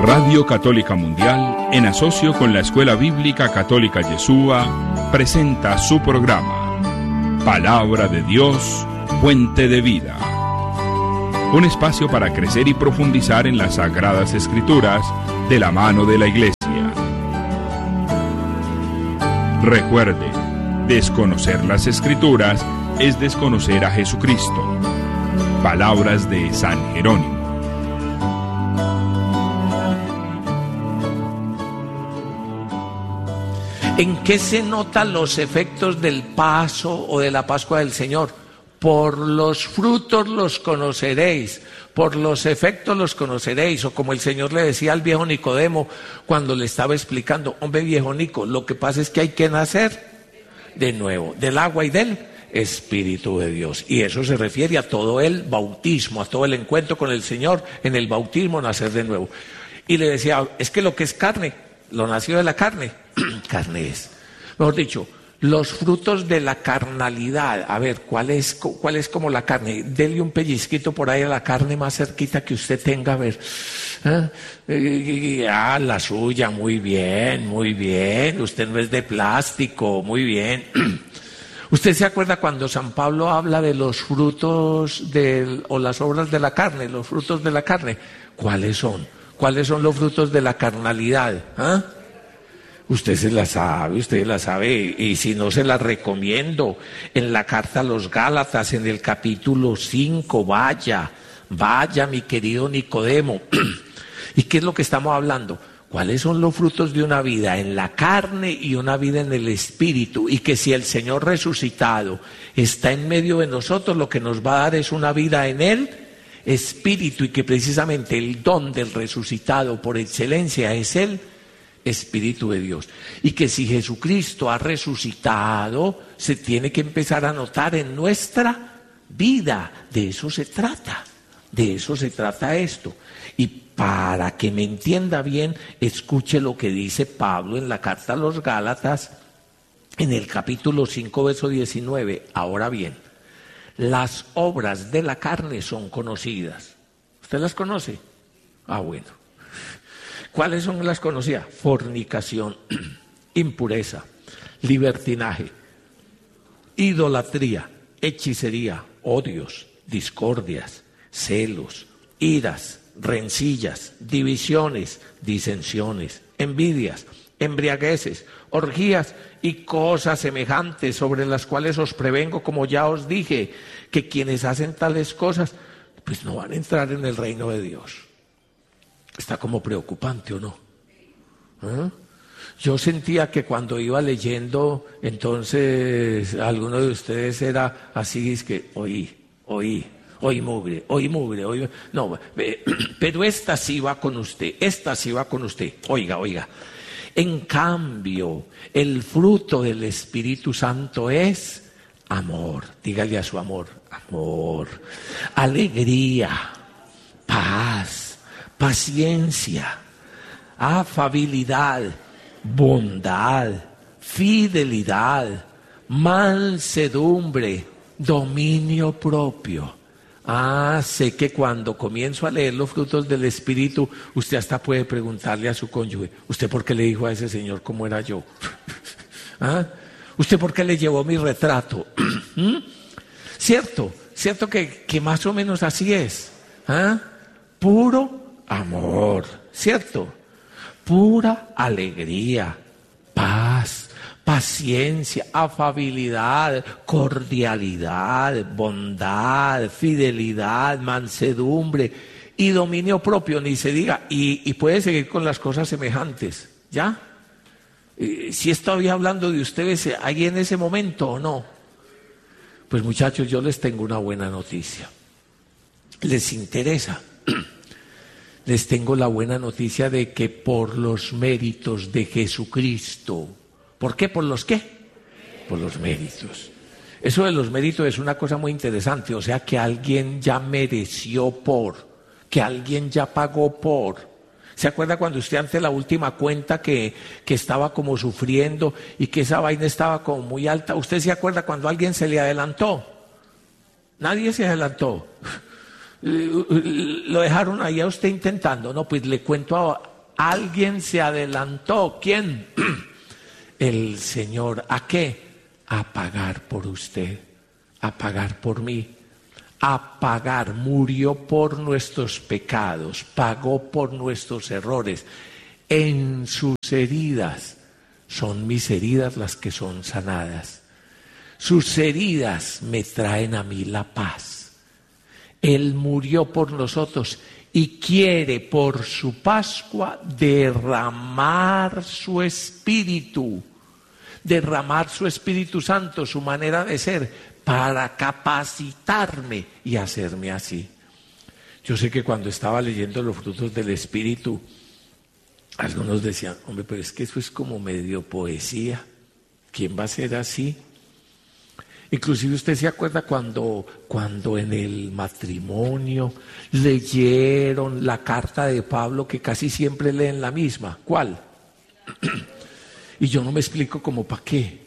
Radio Católica Mundial, en asocio con la Escuela Bíblica Católica Yeshua, presenta su programa Palabra de Dios, Fuente de Vida. Un espacio para crecer y profundizar en las Sagradas Escrituras de la mano de la Iglesia. Recuerde, desconocer las Escrituras es desconocer a Jesucristo. Palabras de San Jerónimo. ¿En qué se notan los efectos del paso o de la Pascua del Señor? Por los frutos los conoceréis, por los efectos los conoceréis. O como el Señor le decía al viejo Nicodemo cuando le estaba explicando: hombre viejo Nico, lo que pasa es que hay que nacer de nuevo, del agua y del Espíritu de Dios. Y eso se refiere a todo el bautismo, a todo el encuentro con el Señor, en el bautismo nacer de nuevo. Y le decía: es que lo que es carne, lo nacido de la carne, carne es. Mejor dicho, los frutos de la carnalidad. A ver, ¿cuál es como la carne? Dele un pellizquito por ahí a la carne más cerquita que usted tenga, a ver. La suya, muy bien, muy bien. Usted no es de plástico, muy bien. ¿Usted se acuerda cuando San Pablo habla de los frutos o las obras de la carne, los frutos de la carne? ¿Cuáles son? ¿Cuáles son los frutos de la carnalidad? Usted se la sabe, y si no, se la recomiendo. En la carta a los Gálatas, en el capítulo 5, vaya, mi querido Nicodemo. ¿Y qué es lo que estamos hablando? ¿Cuáles son los frutos de una vida en la carne y una vida en el Espíritu? Y que si el Señor resucitado está en medio de nosotros, lo que nos va a dar es una vida en Él, Espíritu, y que precisamente el don del resucitado por excelencia es el Espíritu de Dios. Y que si Jesucristo ha resucitado, se tiene que empezar a notar en nuestra vida. De eso se trata esto. Y para que me entienda bien, escuche lo que dice Pablo en la carta a los Gálatas, en el capítulo 5, verso 19. Ahora bien, las obras de la carne son conocidas. ¿Usted las conoce? Bueno. ¿Cuáles son las conocidas? Fornicación, impureza, libertinaje, idolatría, hechicería, odios, discordias, celos, iras, rencillas, divisiones, disensiones, envidias, embriagueces, orgías y cosas semejantes, sobre las cuales os prevengo, como ya os dije, que quienes hacen tales cosas pues no van a entrar en el reino de Dios. Está como preocupante, ¿o no? Yo sentía que cuando iba leyendo, entonces alguno de ustedes era así, es que oí mugre. No, pero esta sí va con usted. Oiga. En cambio, el fruto del Espíritu Santo es amor. Dígale a su amor, alegría, paz, paciencia, afabilidad, bondad, fidelidad, mansedumbre, dominio propio. Sé que cuando comienzo a leer los frutos del Espíritu, usted hasta puede preguntarle a su cónyuge: ¿usted por qué le dijo a ese señor cómo era yo? ¿Usted por qué le llevó mi retrato? Cierto que más o menos así es. Puro amor, ¿cierto? Pura alegría, paz, paciencia, afabilidad, cordialidad, bondad, fidelidad, mansedumbre y dominio propio, ni se diga. Y puede seguir con las cosas semejantes, ¿ya? Si estoy hablando de ustedes ahí en ese momento o no. Pues muchachos, yo les tengo una buena noticia. ¿Les interesa? Les tengo la buena noticia de que por los méritos de Jesucristo. ¿Por qué? ¿Por los qué? Por los méritos. Eso de los méritos es una cosa muy interesante. O sea, que alguien ya mereció que alguien ya pagó por. ¿Se acuerda cuando usted ante la última cuenta que estaba como sufriendo y que esa vaina estaba como muy alta? ¿Usted se acuerda cuando alguien se le adelantó? Nadie se adelantó. Lo dejaron ahí a usted intentando. No, pues le cuento Alguien se adelantó. ¿Quién? El Señor. ¿A qué? A pagar por usted, a pagar por mí, a pagar. Murió por nuestros pecados, pagó por nuestros errores. En sus heridas, son mis heridas las que son sanadas. Sus heridas me traen a mí la paz. Él murió por nosotros y quiere por su Pascua derramar su Espíritu Santo, su manera de ser, para capacitarme y hacerme así. Yo sé que cuando estaba leyendo los frutos del Espíritu, algunos decían, hombre, pero es que eso es como medio poesía. ¿Quién va a ser así? Inclusive usted se acuerda cuando en el matrimonio leyeron la carta de Pablo, que casi siempre leen la misma. ¿Cuál? Y yo no me explico como para qué.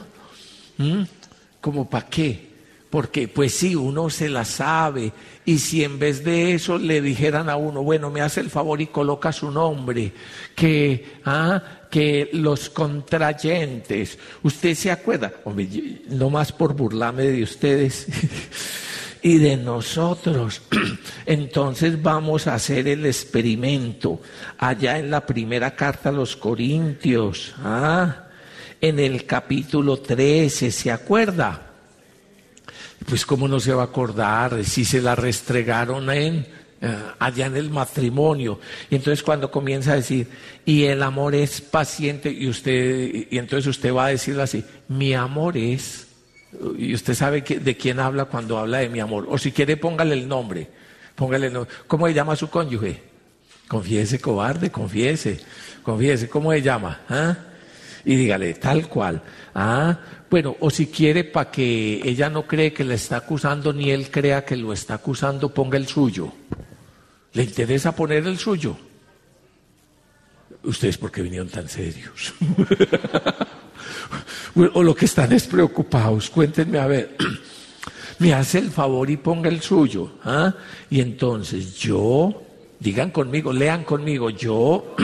¿Como para qué? Porque pues sí, uno se la sabe, y si en vez de eso le dijeran a uno, bueno, me hace el favor y coloca su nombre, que los contrayentes, ¿usted se acuerda? Hombre, no más por burlarme de ustedes y de nosotros. Entonces vamos a hacer el experimento allá en la primera carta a los Corintios, en el capítulo 13, ¿se acuerda? Pues cómo no se va a acordar si se la restregaron allá en el matrimonio. Y entonces cuando comienza a decir, y el amor es paciente, y entonces usted va a decirlo así, mi amor es, y usted sabe de quién habla cuando habla de mi amor, o si quiere póngale el nombre. ¿Cómo se llama su cónyuge? Confiese, cobarde, confiese, ¿cómo se llama? Y dígale, tal cual. Bueno, o si quiere, para que ella no cree que le está acusando, ni él crea que lo está acusando, ponga el suyo. ¿Le interesa poner el suyo? ¿Ustedes por qué vinieron tan serios? O lo que están es preocupados, cuéntenme a ver. Me hace el favor y ponga el suyo. Y entonces yo, digan conmigo, lean conmigo, yo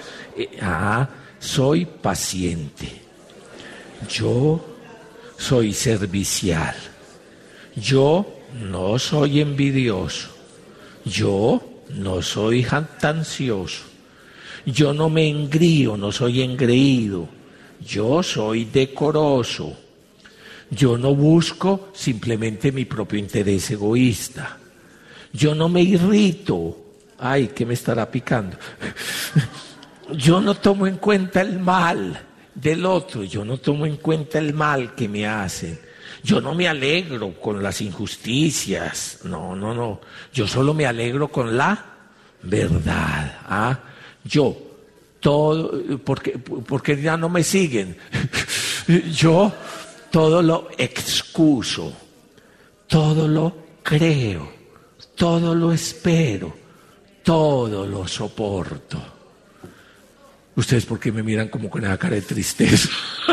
soy paciente. Yo soy servicial. Yo no soy envidioso. Yo no soy jactancioso. Yo no me engrío, no soy engreído. Yo soy decoroso. Yo no busco simplemente mi propio interés egoísta. Yo no me irrito. Ay, ¿qué me estará picando? Yo no tomo en cuenta el mal del otro, yo no tomo en cuenta el mal que me hacen. Yo no me alegro con las injusticias, no. Yo solo me alegro con la verdad. Yo, todo, porque ya no me siguen. Yo todo lo excuso, todo lo creo, todo lo espero, todo lo soporto. ¿Ustedes por qué me miran como con esa cara de tristeza?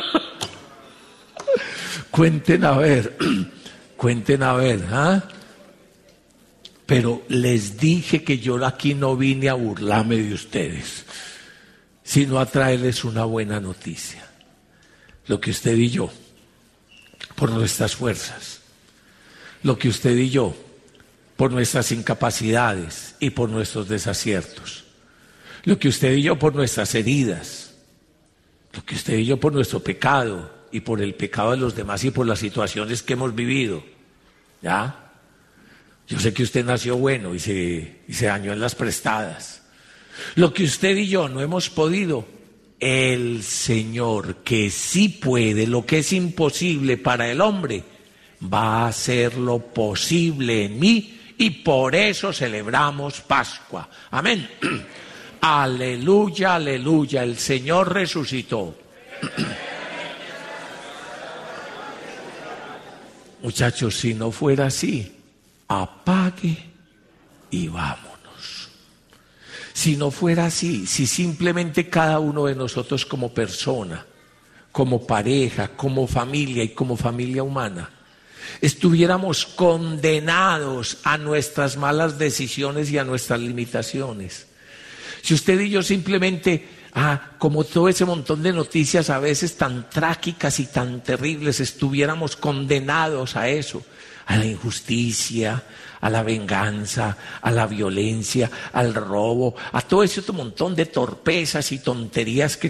Cuenten a ver, Pero les dije que yo aquí no vine a burlarme de ustedes, sino a traerles una buena noticia. Lo que usted y yo, por nuestras fuerzas, lo que usted y yo, por nuestras incapacidades y por nuestros desaciertos, lo que usted y yo por nuestras heridas, lo que usted y yo por nuestro pecado y por el pecado de los demás y por las situaciones que hemos vivido, ¿ya? Yo sé que usted nació bueno y se dañó en las prestadas. Lo que usted y yo no hemos podido, el Señor, que sí puede, lo que es imposible para el hombre, va a hacer lo posible en mí, y por eso celebramos Pascua. Amén. Aleluya, aleluya, el Señor resucitó. Muchachos, si no fuera así, apague y vámonos. Si no fuera así, si simplemente cada uno de nosotros como persona, como pareja, como familia y como familia humana, estuviéramos condenados a nuestras malas decisiones y a nuestras limitaciones, Si usted y yo simplemente, como todo ese montón de noticias a veces tan trágicas y tan terribles, estuviéramos condenados a eso, a la injusticia, a la venganza, a la violencia, al robo, a todo ese otro montón de torpezas y tonterías que